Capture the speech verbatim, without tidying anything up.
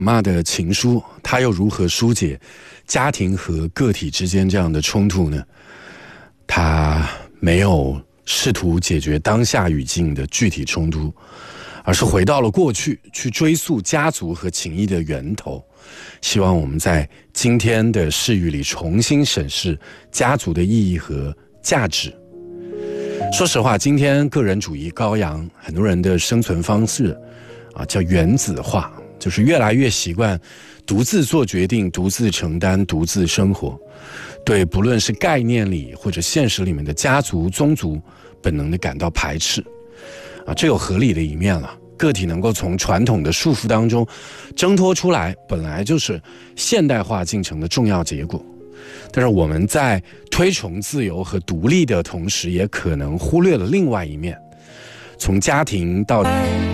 妈的情书，他又如何疏解家庭和个体之间这样的冲突呢？他没有试图解决当下语境的具体冲突，而是回到了过去，去追溯家族和情谊的源头。希望我们在今天的视域里重新审视家族的意义和价值。说实话，今天个人主义高扬，很多人的生存方式啊，叫原子化，就是越来越习惯独自做决定，独自承担，独自生活。对不论是概念里或者现实里面的家族宗族本能的感到排斥啊，这有合理的一面了。个体能够从传统的束缚当中挣脱出来，本来就是现代化进程的重要结果。但是我们在推崇自由和独立的同时，也可能忽略了另外一面，从家庭到